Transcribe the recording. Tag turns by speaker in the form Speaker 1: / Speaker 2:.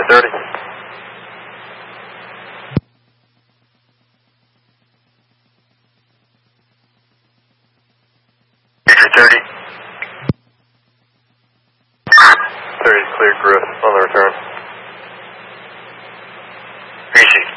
Speaker 1: 30. Future 30. 30 cleared, Griff, on the return. 36.